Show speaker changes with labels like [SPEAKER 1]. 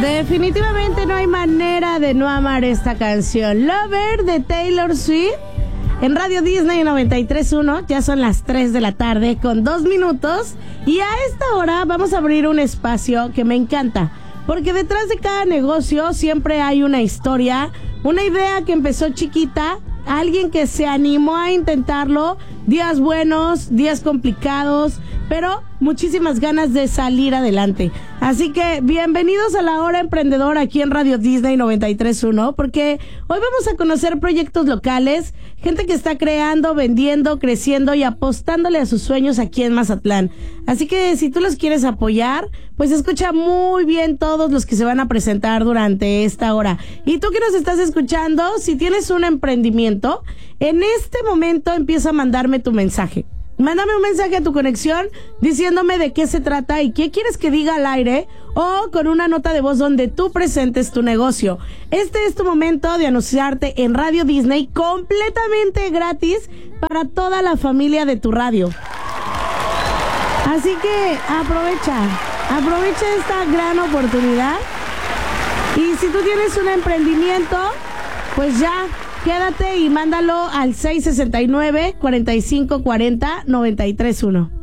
[SPEAKER 1] Definitivamente no hay manera de no amar esta canción. Lover de Taylor Swift en Radio Disney 93.1. Ya son las 3 de la tarde con 2 minutos. Y a esta hora vamos a abrir un espacio que me encanta. Porque detrás de cada negocio siempre hay una historia, una idea que empezó chiquita, alguien que se animó a intentarlo, días buenos, días complicados, pero muchísimas ganas de salir adelante. Así que bienvenidos a la Hora Emprendedora aquí en Radio Disney 93.1, porque hoy vamos a conocer proyectos locales, gente que está creando, vendiendo, creciendo y apostándole a sus sueños aquí en Mazatlán. Así que si tú los quieres apoyar, pues escucha muy bien todos los que se van a presentar durante esta hora. Y tú que nos estás escuchando, si tienes un emprendimiento, en este momento empieza a mandarme tu mensaje. Mándame un mensaje a tu conexión diciéndome de qué se trata y qué quieres que diga al aire, o con una nota de voz donde tú presentes tu negocio. Este es tu momento de anunciarte en Radio Disney completamente gratis para toda la familia de tu radio. Así que aprovecha esta gran oportunidad. Y si tú tienes un emprendimiento, pues ya quédate y mándalo al 669-4540-931.